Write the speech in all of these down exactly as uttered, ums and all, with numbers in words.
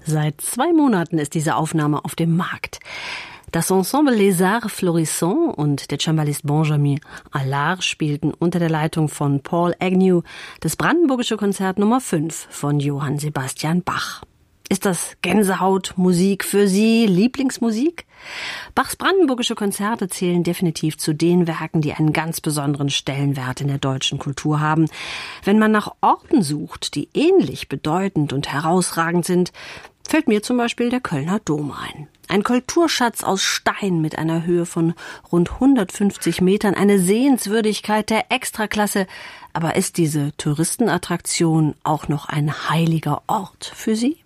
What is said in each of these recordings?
Seit zwei Monaten ist diese Aufnahme auf dem Markt. Das Ensemble Les Arts Florissants und der Cembalist Benjamin Allard spielten unter der Leitung von Paul Agnew das Brandenburgische Konzert Nummer fünf von Johann Sebastian Bach. Ist das Gänsehautmusik für Sie, Lieblingsmusik? Bachs Brandenburgische Konzerte zählen definitiv zu den Werken, die einen ganz besonderen Stellenwert in der deutschen Kultur haben. Wenn man nach Orten sucht, die ähnlich bedeutend und herausragend sind, fällt mir zum Beispiel der Kölner Dom ein. Ein Kulturschatz aus Stein mit einer Höhe von rund hundertfünfzig Metern, eine Sehenswürdigkeit der Extraklasse. Aber ist diese Touristenattraktion auch noch ein heiliger Ort für Sie?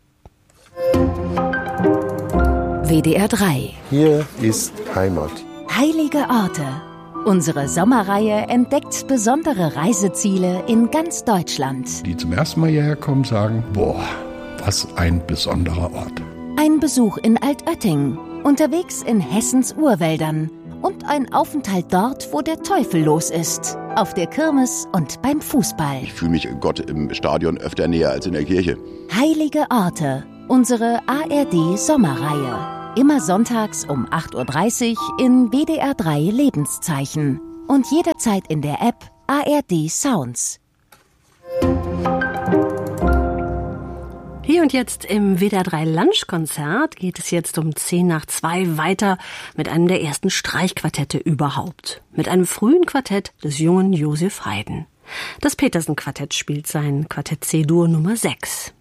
W D R drei. Hier ist Heimat. Heilige Orte. Unsere Sommerreihe entdeckt besondere Reiseziele in ganz Deutschland. Die zum ersten Mal hierher kommen, sagen, boah, was ein besonderer Ort. Ein Besuch in Altötting, unterwegs in Hessens Urwäldern und ein Aufenthalt dort, wo der Teufel los ist, auf der Kirmes und beim Fußball. Ich fühle mich Gott im Stadion öfter näher als in der Kirche. Heilige Orte, unsere A R D-Sommerreihe. Immer sonntags um acht Uhr dreißig in W D R drei Lebenszeichen und jederzeit in der App A R D Sounds. Hier und jetzt im W D R drei Lunchkonzert geht es jetzt um zehn nach zwei weiter mit einem der ersten Streichquartette überhaupt. Mit einem frühen Quartett des jungen Josef Haydn. Das Petersen-Quartett spielt sein Quartett C-Dur Nummer sechs.